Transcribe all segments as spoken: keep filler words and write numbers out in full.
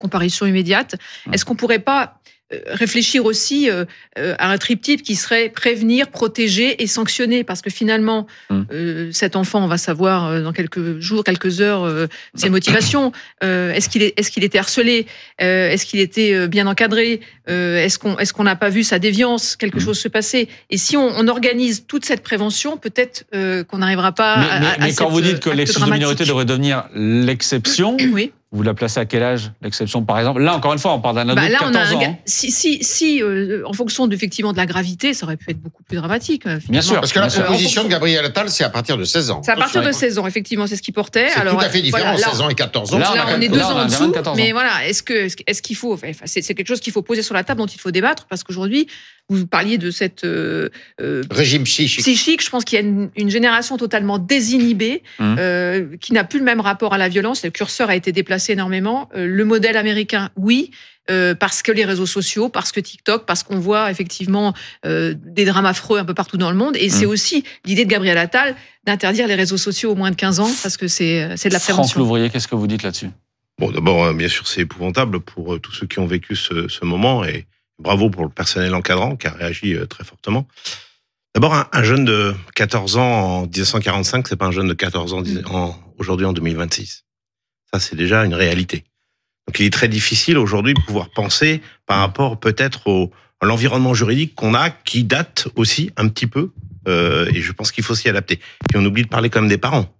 comparution immédiate. Est-ce qu'on pourrait pas réfléchir aussi euh, à un triptyque qui serait prévenir, protéger et sanctionner, parce que finalement, mmh. euh, cet enfant, on va savoir euh, dans quelques jours, quelques heures, euh, ses motivations. Euh, est-ce qu'il est, est-ce qu'il était harcelé euh, Est-ce qu'il était euh, bien encadré euh, Est-ce qu'on, est-ce qu'on n'a pas vu sa déviance, quelque mmh. chose se passer? Et si on, on organise toute cette prévention, peut-être euh, qu'on n'arrivera pas mais, à, mais, à, mais à quand vous dites que l'excuse de minorité devrait dramatique. devenir l'exception, oui. Vous la placez à quel âge, l'exception, par exemple? Là, encore une fois, on parle d'un ado bah, de quatorze ans. Ga- si, si, si euh, en fonction de, effectivement de la gravité, ça aurait pu être beaucoup plus dramatique. Finalement. Bien sûr. Parce que la bien proposition sûr. de Gabriel Attal, c'est à partir de seize ans. C'est à partir de seize ans, effectivement, c'est ce qu'il portait. C'est Alors, tout à fait différent, voilà, là, seize ans et quatorze ans. Là, là on, on est deux là, ans on en dessous. Mais ans. voilà, est-ce, que, est-ce qu'il faut... Enfin, c'est, c'est quelque chose qu'il faut poser sur la table, dont il faut débattre, parce qu'aujourd'hui, vous parliez de cette... Euh, euh, régime psychique. Psychique, je pense qu'il y a une, une génération totalement désinhibée, mmh. euh, qui n'a plus le même rapport à la violence. Le curseur a été déplacé énormément. Euh, le modèle américain, oui, euh, parce que les réseaux sociaux, parce que TikTok, parce qu'on voit effectivement euh, des drames affreux un peu partout dans le monde. Et mmh. c'est aussi l'idée de Gabriel Attal d'interdire les réseaux sociaux aux moins de quinze ans, parce que c'est, c'est de la prévention. Franck Louvrier, qu'est-ce que vous dites là-dessus? Bon, d'abord, bien sûr, c'est épouvantable pour tous ceux qui ont vécu ce, ce moment, et bravo pour le personnel encadrant qui a réagi très fortement. D'abord, un, un jeune de quatorze ans en dix-neuf cent quarante-cinq, c'est pas un jeune de quatorze ans en, aujourd'hui en deux mille vingt-six. Ça, c'est déjà une réalité. Donc, il est très difficile aujourd'hui de pouvoir penser par rapport peut-être au, à l'environnement juridique qu'on a, qui date aussi un petit peu, euh, et je pense qu'il faut s'y adapter. Puis on oublie de parler quand même des parents.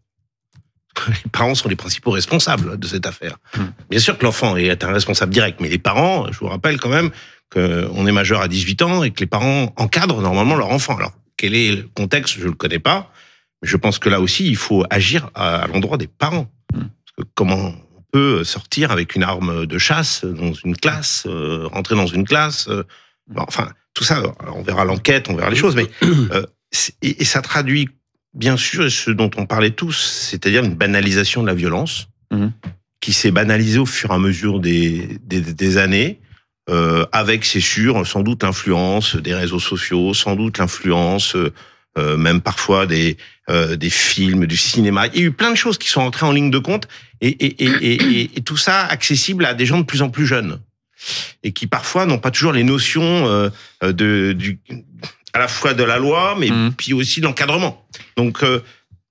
Les parents sont les principaux responsables de cette affaire. Mmh. Bien sûr que l'enfant est un responsable direct, mais les parents, je vous rappelle quand même qu'on est majeur à dix-huit ans et que les parents encadrent normalement leur enfant. Alors, quel est le contexte? Je ne le connais pas. Mais je pense que là aussi, il faut agir à l'endroit des parents. Mmh. Parce que comment on peut sortir avec une arme de chasse dans une classe, euh, rentrer dans une classe, euh, bon, enfin, tout ça, on verra l'enquête, on verra les choses, mais euh, et, et ça traduit bien sûr ce dont on parlait tous, c'est-à-dire une banalisation de la violence, mmh. qui s'est banalisée au fur et à mesure des, des, des années, euh, avec, c'est sûr, sans doute l'influence des réseaux sociaux, sans doute l'influence, euh, même parfois des, euh, des films, du cinéma. Il y a eu plein de choses qui sont entrées en ligne de compte, et, et, et, et, et tout ça accessible à des gens de plus en plus jeunes, et qui parfois n'ont pas toujours les notions euh, de, du, à la fois de la loi, mais mmh. puis aussi de l'encadrement. Donc, euh,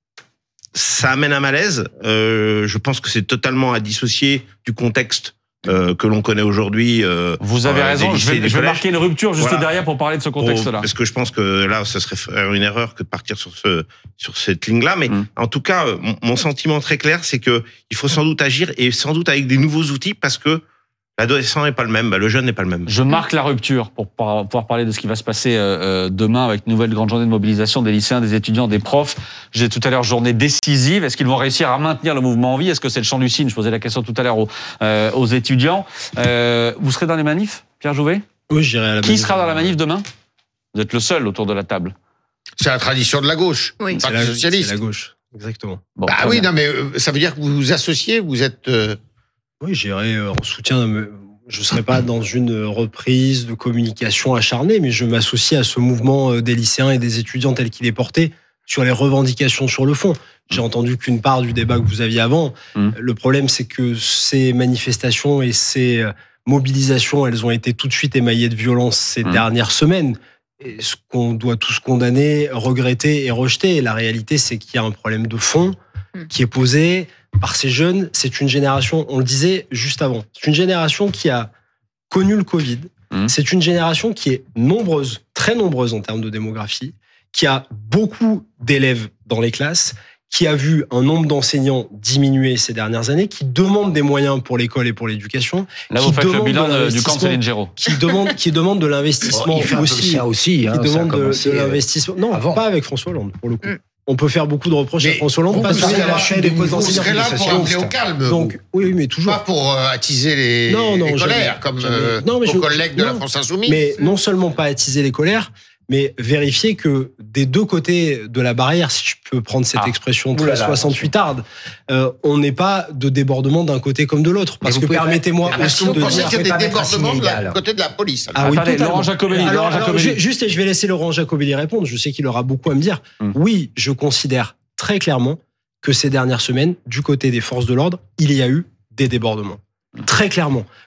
ça amène un malaise. Euh, je pense que c'est totalement à dissocier du contexte euh, que l'on connaît aujourd'hui. Euh, Vous avez euh, raison, je vais, je vais marquer une rupture juste voilà. derrière pour parler de ce contexte-là. Pour, parce que je pense que là, ce serait faire une erreur que de partir sur, ce, sur cette ligne-là. Mais mmh. en tout cas, mon, mon sentiment très clair, c'est qu'il faut sans doute agir, et sans doute avec des nouveaux outils, parce que l'adolescent n'est pas le même, bah le jeune n'est pas le même. Je marque la rupture pour pouvoir parler de ce qui va se passer demain avec une nouvelle grande journée de mobilisation des lycéens, des étudiants, des profs. J'ai tout à l'heure journée décisive. Est-ce qu'ils vont réussir à maintenir le mouvement en vie? Est-ce que c'est le chant du cygne? Je posais la question tout à l'heure aux, euh, aux étudiants. Euh, vous serez dans les manifs, Pierre Jouvet? Oui, j'irai à la manif. Qui sera dans la manif demain? Vous êtes le seul autour de la table. C'est la tradition de la gauche. Oui. C'est la, socialiste. C'est la gauche, exactement. Bon, bah oui, bien. non, mais euh, ça veut dire que vous vous associez, vous êtes... Euh... Oui, j'irai euh, en soutien... De... Je ne serai pas dans une reprise de communication acharnée, mais je m'associe à ce mouvement des lycéens et des étudiants tel qu'il est porté sur les revendications sur le fond. J'ai entendu qu'une part du débat que vous aviez avant. Mmh. Le problème, c'est que ces manifestations et ces mobilisations, elles ont été tout de suite émaillées de violence ces mmh. dernières semaines. Et ce qu'on doit tous condamner, regretter et rejeter. Et la réalité, c'est qu'il y a un problème de fond mmh. qui est posé par ces jeunes. C'est une génération, on le disait juste avant, c'est une génération qui a connu le Covid. Mmh. C'est une génération qui est nombreuse, très nombreuse en termes de démographie, qui a beaucoup d'élèves dans les classes, qui a vu un nombre d'enseignants diminuer ces dernières années, qui demande des moyens pour l'école et pour l'éducation. Là, vous faites le bilan de du camp de Céline Géraud. Qui demande, qui demande de l'investissement oh, il fait aussi. Ça aussi hein, qui demande de, de l'investissement. Non, avant. Pas avec François Hollande, pour le coup. Mmh. On peut faire beaucoup de reproches mais à François Hollande parce qu'il a fait des postes d'enseignants. Vous serez là pour appeler au calme. Donc, oui, mais toujours. Pas pour euh, attiser les, non, non, les colères, jamais, comme jamais. Euh, non, mais vos je, collègues de non, la France Insoumise. Mais non seulement pas attiser les colères, mais vérifier que des deux côtés de la barrière, si je peux prendre cette ah. expression très soixante-huitarde, euh, on n'est pas de débordement d'un côté comme de l'autre. Parce que permettez-moi pas, aussi vous de pensez dire... qu'il y a des débordements de la, côté de la police. Ah oui, Attendez, Laurent Jacobelli. Alors, Laurent Jacobelli. alors, juste, et je vais laisser Laurent Jacobelli répondre, je sais qu'il aura beaucoup à me dire. Hum. Oui, je considère très clairement que ces dernières semaines, du côté des forces de l'ordre, il y a eu des débordements. Très clairement.